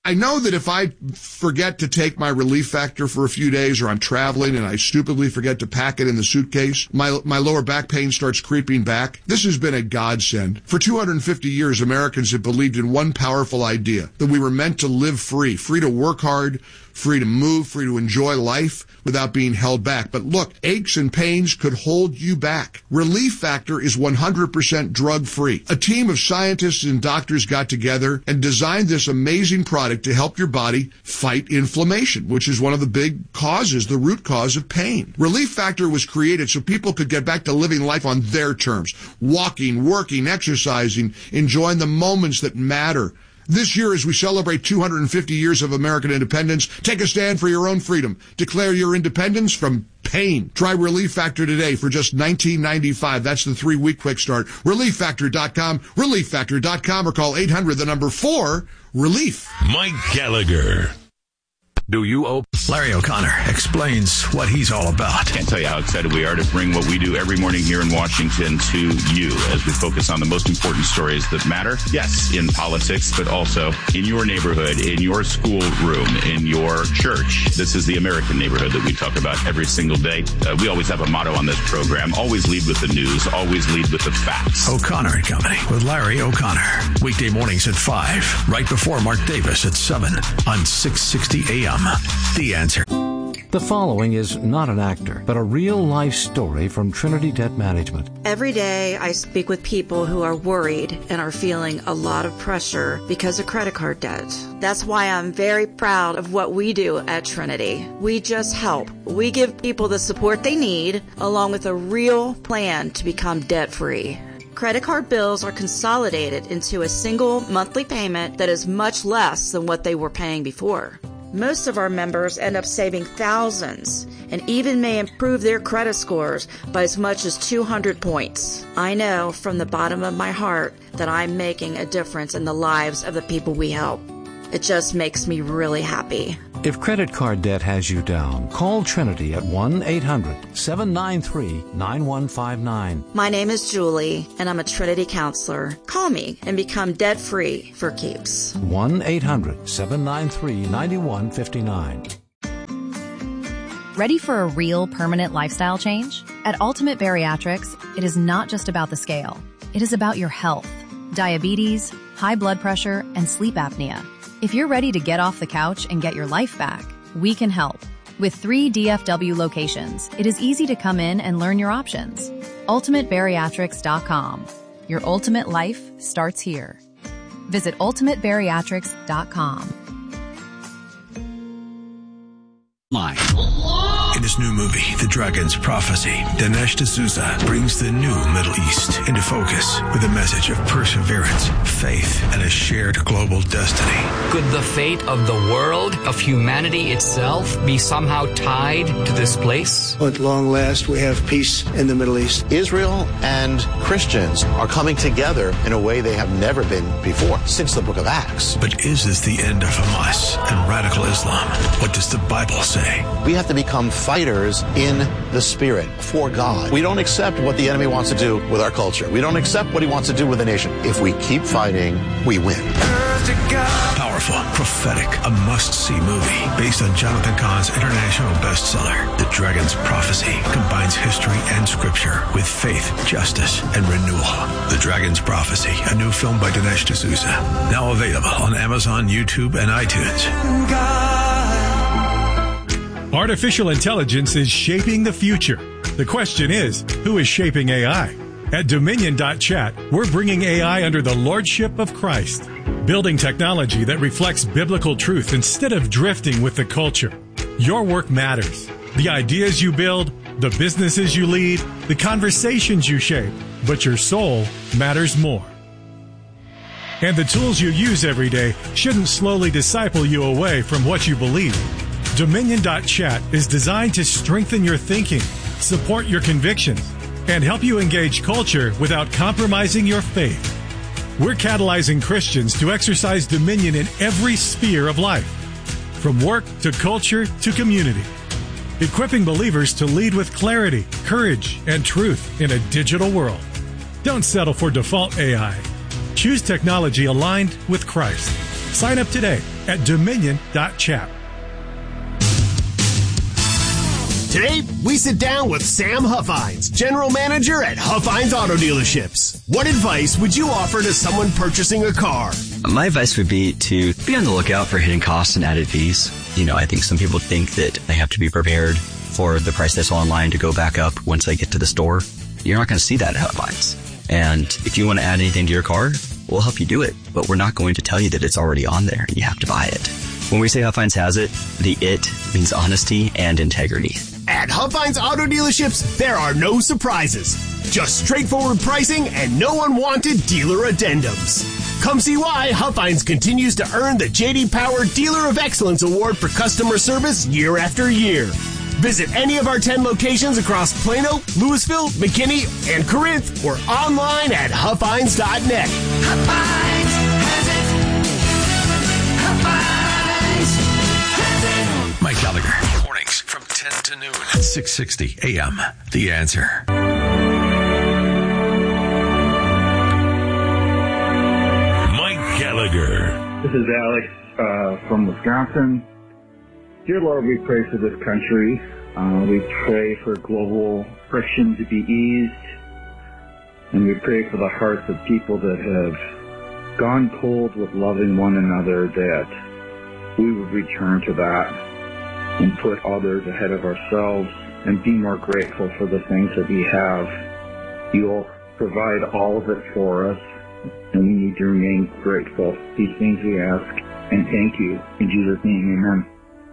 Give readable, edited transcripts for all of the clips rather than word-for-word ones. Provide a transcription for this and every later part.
I know that if I forget to take my Relief Factor for a few days, or I'm traveling and I stupidly forget to pack it in the suitcase, my lower back pain starts creeping back. This has been a godsend. For 250 years, Americans have believed in one powerful idea, that we were meant to live free to work hard, free to move, free to enjoy life without being held back. But look, aches and pains could hold you back. Relief Factor is 100% drug-free. A team of scientists and doctors got together and designed this amazing product to help your body fight inflammation, which is one of the big causes, the root cause of pain. Relief Factor was created so people could get back to living life on their terms, walking, working, exercising, enjoying the moments that matter. This year, as we celebrate 250 years of American independence, take a stand for your own freedom. Declare your independence from pain. Try Relief Factor today for just $19.95. That's the 3-week quick start. ReliefFactor.com, ReliefFactor.com, or call 800-4-RELIEF. Mike Gallagher. Do you owe? Larry O'Connor explains what he's all about. Can't tell you how excited we are to bring what we do every morning here in Washington to you as we focus on the most important stories that matter. Yes, in politics, but also in your neighborhood, in your school room, in your church. This is the American neighborhood that we talk about every single day. We always have a motto on this program: always lead with the news, always lead with the facts. O'Connor and Company with Larry O'Connor. Weekday mornings at 5, right before Mark Davis at 7 on 660 AM. The Answer. The following is not an actor, but a real-life story from Trinity Debt Management. Every day I speak with people who are worried and are feeling a lot of pressure because of credit card debt. That's why I'm very proud of what we do at Trinity. We just help. We give people the support they need, along with a real plan to become debt-free. Credit card bills are consolidated into a single monthly payment that is much less than what they were paying before. Most of our members end up saving thousands and even may improve their credit scores by as much as 200 points. I know from the bottom of my heart that I'm making a difference in the lives of the people we help. It just makes me really happy. If credit card debt has you down, call Trinity at 1-800-793-9159. My name is Julie, and I'm a Trinity counselor. Call me and become debt-free for keeps. 1-800-793-9159. Ready for a real permanent lifestyle change? At Ultimate Bariatrics, it is not just about the scale. It is about your health, diabetes, high blood pressure, and sleep apnea. If you're ready to get off the couch and get your life back, we can help. With 3 DFW locations, it is easy to come in and learn your options. UltimateBariatrics.com. Your ultimate life starts here. Visit UltimateBariatrics.com. In his new movie, The Dragon's Prophecy, Dinesh D'Souza brings the new Middle East into focus with a message of perseverance, faith, and a shared global destiny. Could the fate of the world, of humanity itself, be somehow tied to this place? At long last, we have peace in the Middle East. Israel and Christians are coming together in a way they have never been before, since the book of Acts. But is this the end of Hamas and radical Islam? What does the Bible say? We have to become fighters in the spirit for God. We don't accept what the enemy wants to do with our culture. We don't accept what he wants to do with the nation. If we keep fighting, we win. Powerful, prophetic, a must-see movie based on Jonathan Cahn's international bestseller. The Dragon's Prophecy combines history and scripture with faith, justice, and renewal. The Dragon's Prophecy, a new film by Dinesh D'Souza. Now available on Amazon, YouTube, and iTunes. Artificial intelligence is shaping the future. The question is, who is shaping AI? At Dominion.chat, we're bringing AI under the lordship of Christ, building technology that reflects biblical truth instead of drifting with the culture. Your work matters. The ideas you build, the businesses you lead, the conversations you shape, but your soul matters more. And the tools you use every day shouldn't slowly disciple you away from what you believe. Dominion.chat is designed to strengthen your thinking, support your convictions, and help you engage culture without compromising your faith. We're catalyzing Christians to exercise dominion in every sphere of life, from work to culture to community, equipping believers to lead with clarity, courage, and truth in a digital world. Don't settle for default AI. Choose technology aligned with Christ. Sign up today at Dominion.chat. Today, we sit down with Sam Huffines, General Manager at Huffines Auto Dealerships. What advice would you offer to someone purchasing a car? My advice would be to be on the lookout for hidden costs and added fees. I think some people think that they have to be prepared for the price that's online to go back up once they get to the store. You're not going to see that at Huffines. And if you want to add anything to your car, we'll help you do it. But we're not going to tell you that it's already on there and you have to buy it. When we say Huffines has it, the it means honesty and integrity. At Huffines Auto Dealerships, there are no surprises. Just straightforward pricing and no unwanted dealer addendums. Come see why Huffines continues to earn the J.D. Power Dealer of Excellence Award for customer service year after year. Visit any of our 10 locations across Plano, Louisville, McKinney, and Corinth, or online at Huffines.net. Huffines has it. Huffines has it. Mike Gallagher, mornings from 10 to noon, 660 a.m. The Answer. Mike Gallagher. This is Alex from Wisconsin. Dear Lord, we pray for this country. We pray for global friction to be eased. And we pray for the hearts of people that have gone cold with loving one another, that we would return to that and put others ahead of ourselves and be more grateful for the things that we have. You will provide all of it for us, and we need to remain grateful. These things we ask, and thank you. In Jesus' name, amen.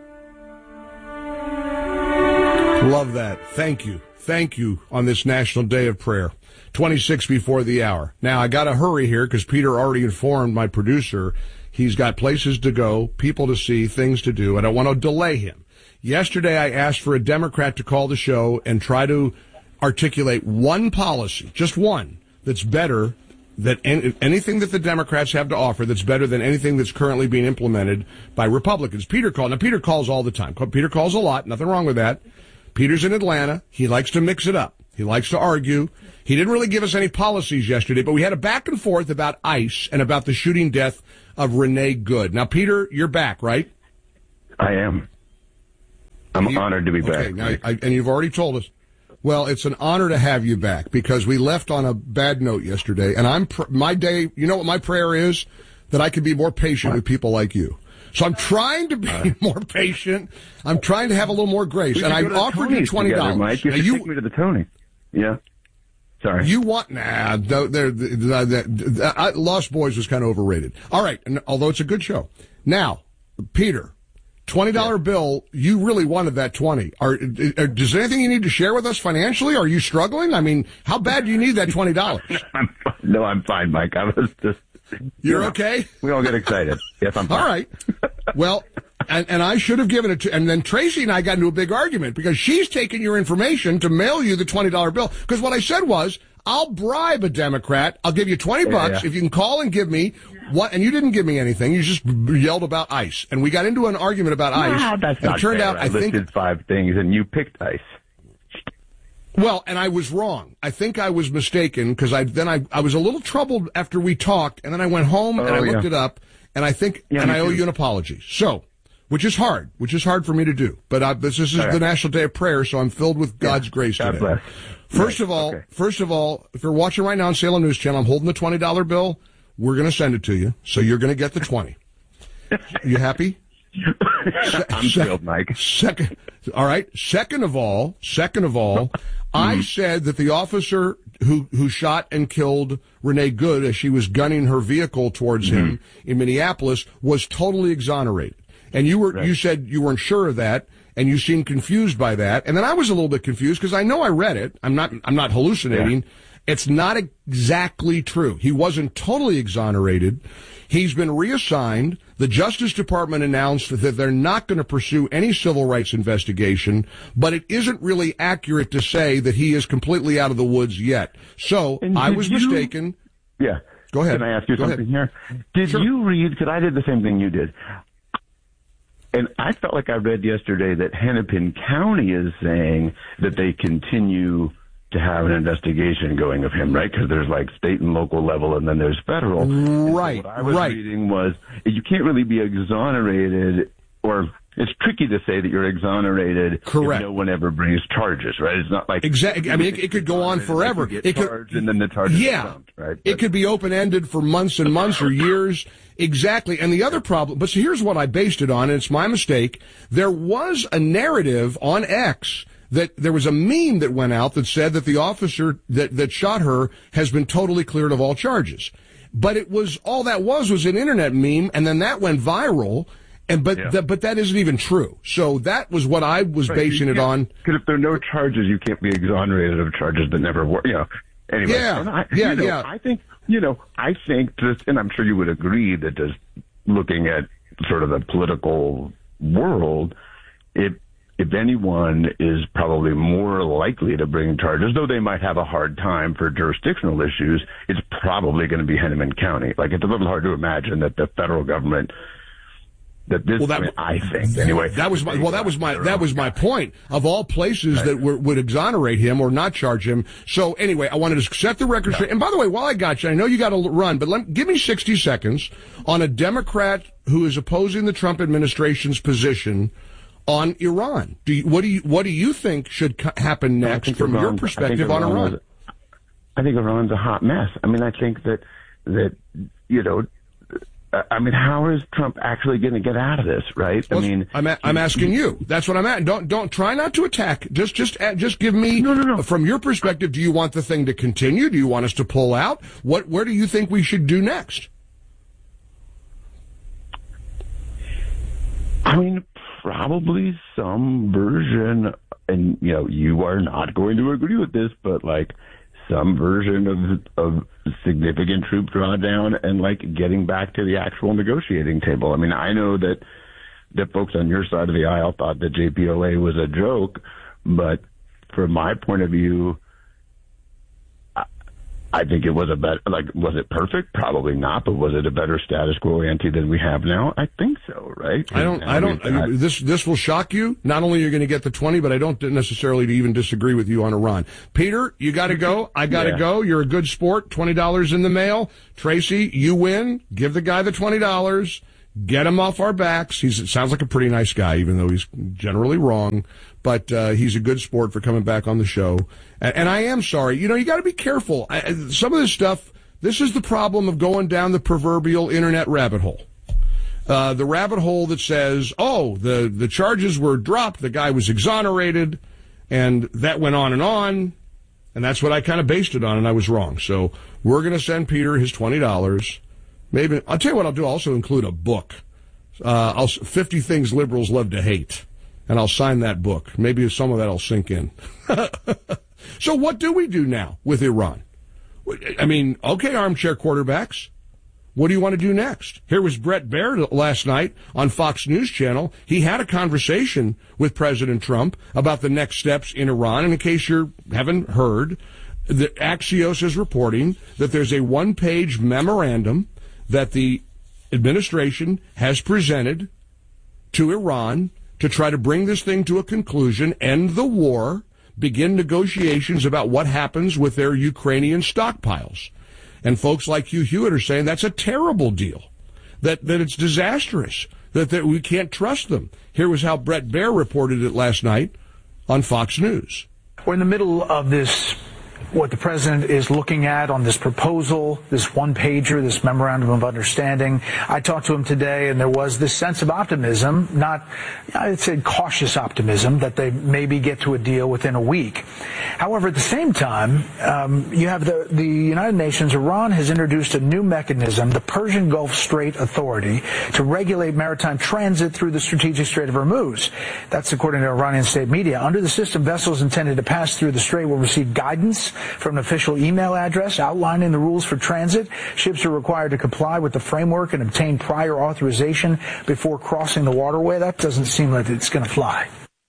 Love that. Thank you. Thank you on this National Day of Prayer. 26 before the hour. Now, I got to hurry here because Peter already informed my producer he's got places to go, people to see, things to do, and I don't want to delay him. Yesterday, I asked for a Democrat to call the show and try to articulate one policy, just one, that's better than anything that the Democrats have to offer, that's better than anything that's currently being implemented by Republicans. Peter called. Now, Peter calls all the time. Peter calls a lot. Nothing wrong with that. Peter's in Atlanta. He likes to mix it up. He likes to argue. He didn't really give us any policies yesterday, but we had a back and forth about ICE and about the shooting death of Renee Good. Now, Peter, you're back, right? I am. I'm honored to be back. Now, and you've already told us. Well, it's an honor to have you back because we left on a bad note yesterday. And my day, you know what my prayer is? That I could be more patient with people like you. So I'm trying to be more patient. I'm trying to have a little more grace. And I offered you $20. Together, Mike. You should take me to the Tony. Yeah. Sorry. You want, Lost Boys was kind of overrated. All right. And although it's a good show. Now, Peter, $20 bill, you really wanted that 20. Does anything you need to share with us financially? Are you struggling? I mean, how bad do you need that $20? No, I'm fine, Mike. I was just... You're okay? We all get excited. Yes, I'm fine. All right. Well, and I should have given it to, and then Tracy and I got into a big argument because she's taking your information to mail you the $20 bill. Because what I said was, I'll bribe a Democrat. I'll give you $20 if you can call and give me what, and you didn't give me anything. You just yelled about ICE. And we got into an argument about ICE. No, that's not fair. I listed 5 things and you picked ICE. Well, and I was wrong. I think I was mistaken because I was a little troubled after we talked, and then I went home and I looked it up, and I think I owe you an apology. So, which is hard for me to do. But this is the National Day of Prayer, so I'm filled with God's grace today. God bless. First of all, if you're watching right now on Salem News Channel, I'm holding the $20 bill. We're going to send it to you, so you're going to get the 20. You happy? I'm thrilled, Mike. All right. Second of all, I said that the officer who shot and killed Renee Good as she was gunning her vehicle towards him in Minneapolis was totally exonerated. And you said you weren't sure of that, and you seemed confused by that. And then I was a little bit confused because I know I read it. I'm not hallucinating. Yeah. It's not exactly true. He wasn't totally exonerated. He's been reassigned. The Justice Department announced that they're not going to pursue any civil rights investigation, but it isn't really accurate to say that he is completely out of the woods yet. So I was mistaken. Yeah. Go ahead. Can I ask you something here? Did you read, because I did the same thing you did, and I felt like I read yesterday that Hennepin County is saying that they continue to have an investigation going of him, right? Because there's like state and local level, and then there's federal. Right. So what I was reading was you can't really be exonerated, or it's tricky to say that you're exonerated. Correct. If no one ever brings charges, right? It's not like exactly. I mean, it could go on forever. It could, and then the charges are dumped, right? It could be open-ended for months and months or years. Exactly. And the other problem, but so here's what I based it on, and it's my mistake. There was a narrative on X that there was a meme that went out that said that the officer that shot her has been totally cleared of all charges. But it was, all that was an internet meme, and then that went viral, but that isn't even true. So that was what I was basing it on. Because if there are no charges, you can't be exonerated of charges that never were, Anyway. I think, I think just, and I'm sure you would agree that just looking at sort of the political world, if anyone is probably more likely to bring charges, though they might have a hard time for jurisdictional issues, it's probably going to be Hennepin County. Like, it's a little hard to imagine that the federal government, I think anyway. That was my point. Of all places that would exonerate him or not charge him. So anyway, I wanted to set the record straight. And by the way, while I got you, I know you got to run, but give me 60 seconds on a Democrat who is opposing the Trump administration's position on Iran. What do you think should happen next from your perspective on Iran? I think Iran's a hot mess. I mean, I think that how is Trump actually going to get out of this, right? Well, I'm asking you. That's what I'm at. Don't try not to attack. Just give me from your perspective. Do you want the thing to continue? Do you want us to pull out? Where do you think we should do next? I mean, probably some version, and you are not going to agree with this, but like some version of significant troop drawdown and like getting back to the actual negotiating table. I mean, I know that folks on your side of the aisle thought that JPOA was a joke, but from my point of view, I think it was was it perfect? Probably not, but was it a better status quo ante than we have now? I think so, right? This will shock you. Not only are you going to get the 20, but I don't necessarily even disagree with you on Iran. Peter, you got to go. I got to go. You're a good sport. $20 in the mail. Tracy, you win. Give the guy the $20. Get him off our backs. It sounds like a pretty nice guy, even though he's generally wrong. But he's a good sport for coming back on the show. And I am sorry. You got to be careful. Some of this stuff, this is the problem of going down the proverbial internet rabbit hole. The rabbit hole that says, the charges were dropped, the guy was exonerated, and that went on. And that's what I kind of based it on, and I was wrong. So we're going to send Peter his $20. Maybe I'll tell you what I'll do. I'll also include a book. 50 Things Liberals Love to Hate. And I'll sign that book. Maybe some of that will sink in. So what do we do now with Iran? I mean, okay, armchair quarterbacks. What do you want to do next? Here was Brett Baer last night on Fox News Channel. He had a conversation with President Trump about the next steps in Iran. And in case you haven't heard, the Axios is reporting that there's a one-page memorandum that the administration has presented to Iran to try to bring this thing to a conclusion, end the war, begin negotiations about what happens with their Ukrainian stockpiles. And folks like Hugh Hewitt are saying that's a terrible deal, that it's disastrous, that we can't trust them. Here was how Brett Baer reported it last night on Fox News. We're in the middle of this, what the president is looking at on this proposal, this one-pager, this memorandum of understanding. I talked to him today, and there was this sense of optimism, not, I'd say cautious optimism, that they maybe get to a deal within a week. However, at the same time, you have the United Nations. Iran has introduced a new mechanism, the Persian Gulf Strait Authority, to regulate maritime transit through the strategic Strait of Hormuz. That's according to Iranian state media. Under the system, vessels intended to pass through the strait will receive guidance from an official email address outlining the rules for transit. Ships are required to comply with the framework and obtain prior authorization before crossing the waterway. That doesn't seem like it's going to fly.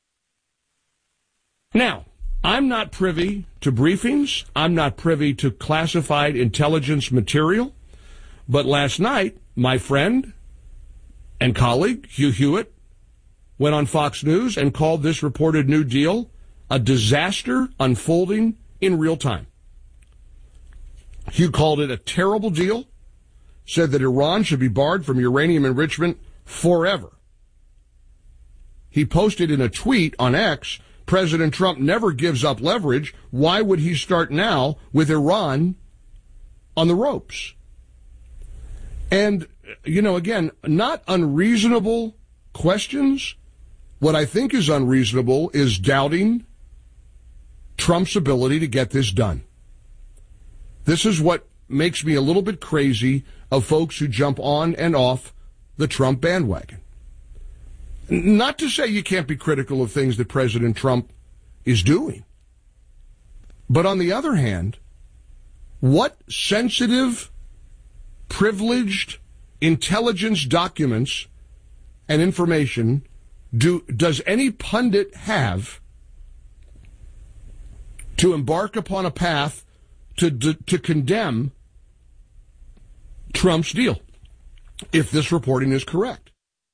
Now, I'm not privy to briefings. I'm not privy to classified intelligence material. But last night, my friend and colleague, Hugh Hewitt, went on Fox News and called this reported New Deal a disaster unfolding in real time. Hugh called it a terrible deal, said that Iran should be barred from uranium enrichment forever. He posted in a tweet on X, President Trump never gives up leverage. Why would he start now with Iran on the ropes? And, again, not unreasonable questions. What I think is unreasonable is doubting Trump's ability to get this done. This is what makes me a little bit crazy of folks who jump on and off the Trump bandwagon. Not to say you can't be critical of things that President Trump is doing. But on the other hand, what sensitive, privileged intelligence documents and information does any pundit have to embark upon a path to condemn Trump's deal, if this reporting is correct?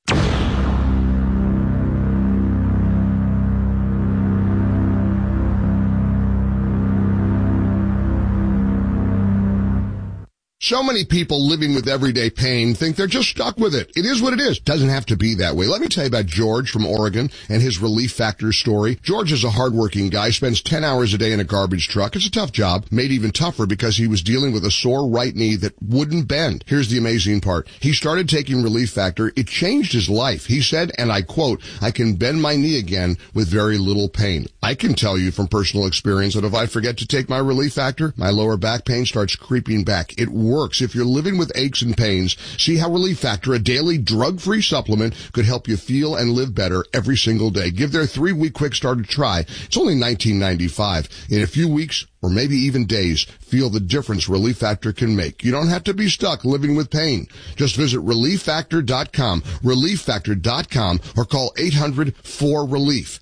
So many people living with everyday pain think they're just stuck with it. It is what it is. Doesn't have to be that way. Let me tell you about George from Oregon and his Relief Factor story. George is a hardworking guy, spends 10 hours a day in a garbage truck. It's a tough job, made even tougher because he was dealing with a sore right knee that wouldn't bend. Here's the amazing part. He started taking Relief Factor. It changed his life. He said, and I quote, "I can bend my knee again with very little pain." I can tell you from personal experience that if I forget to take my Relief Factor, my lower back pain starts creeping back. It works. If you're living with aches and pains, see how Relief Factor, a daily drug-free supplement, could help you feel and live better every single day. Give their 3-week quick start a try. It's only $19.95. In a few weeks, or maybe even days, feel the difference Relief Factor can make. You don't have to be stuck living with pain. Just visit ReliefFactor.com, ReliefFactor.com, or call 800-4RELIEF.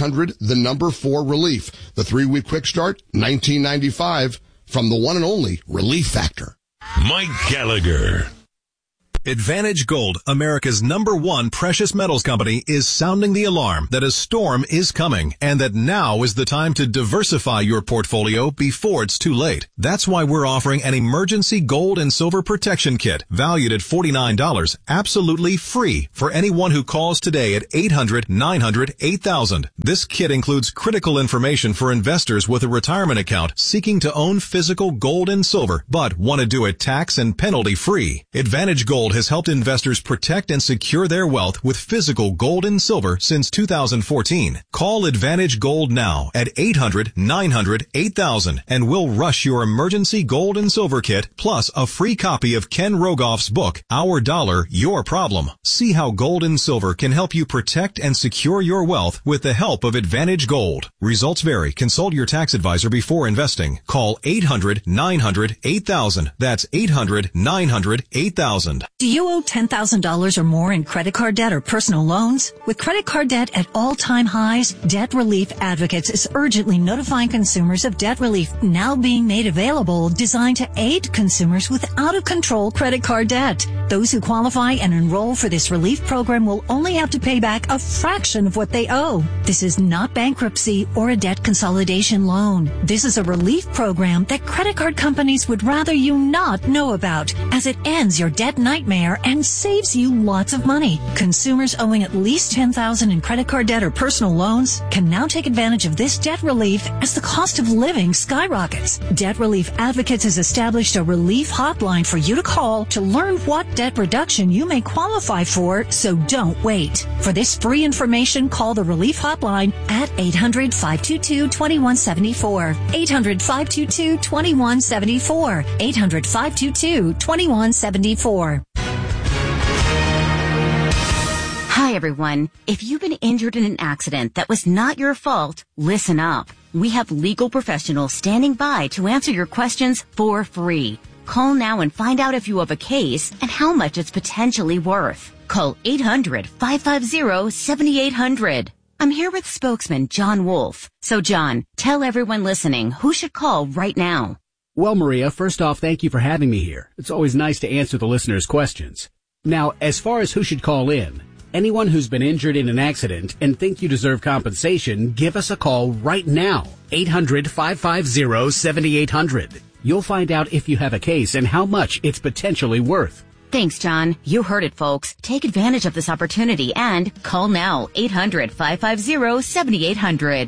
800-4RELIEF. The 3-week quick start, $19.95, from the one and only Relief Factor. Mike Gallagher. Advantage Gold, America's #1 precious metals company, is sounding the alarm that a storm is coming and that now is the time to diversify your portfolio before it's too late. That's why we're offering an emergency gold and silver protection kit valued at $49, absolutely free for anyone who calls today at 800-900-8000. This kit includes critical information for investors with a retirement account seeking to own physical gold and silver but want to do it tax and penalty free. Advantage Gold has helped investors protect and secure their wealth with physical gold and silver since 2014. Call Advantage Gold now at 800-900-8000 and we'll rush your emergency gold and silver kit plus a free copy of Ken Rogoff's book, Our Dollar, Your Problem. See how gold and silver can help you protect and secure your wealth with the help of Advantage Gold. Results vary. Consult your tax advisor before investing. Call 800-900-8000. That's 800-900-8000. Do you owe $10,000 or more in credit card debt or personal loans? With credit card debt at all-time highs, Debt Relief Advocates is urgently notifying consumers of debt relief now being made available, designed to aid consumers with out-of-control credit card debt. Those who qualify and enroll for this relief program will only have to pay back a fraction of what they owe. This is not bankruptcy or a debt consolidation loan. This is a relief program that credit card companies would rather you not know about, as it ends your debt nightmare and saves you lots of money. Consumers owing at least $10,000 in credit card debt or personal loans can now take advantage of this debt relief as the cost of living skyrockets. Debt Relief Advocates has established a relief hotline for you to call to learn what debt reduction you may qualify for, so don't wait. For this free information, call the relief hotline at 800-522-2174. 800-522-2174. 800-522-2174. Hi, everyone. If you've been injured in an accident that was not your fault, listen up. We have legal professionals standing by to answer your questions for free. Call now and find out if you have a case and how much it's potentially worth. Call 800-550-7800. I'm here with spokesman John Wolf. So, John, tell everyone listening who should call right now. Well, Maria, first off, thank you for having me here. It's always nice to answer the listeners' questions. Now, as far as who should call in, Anyone who's been injured in an accident and think you deserve compensation, give us a call right now. 800-550-7800. You'll find out if you have a case and how much it's potentially worth. Thanks, John. You heard it, folks. Take advantage of this opportunity and call now. 800-550-7800.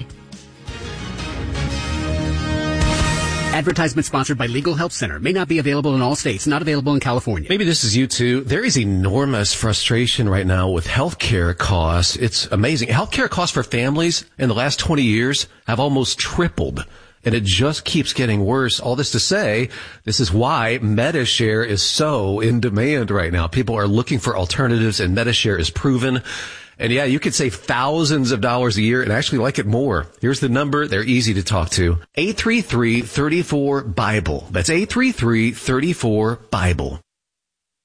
Advertisement sponsored by Legal Help Center. May not be available in all states. Not available in California. Maybe this is you too. There is enormous frustration right now with healthcare costs. It's amazing. Healthcare costs for families in the last 20 years have almost tripled. And it just keeps getting worse. All this to say, this is why MediShare is so in demand right now. People are looking for alternatives, and MediShare is proven. And yeah, you could save thousands of dollars a year and actually like it more. Here's the number. They're easy to talk to. 833-34-BIBLE. That's 833-34-BIBLE.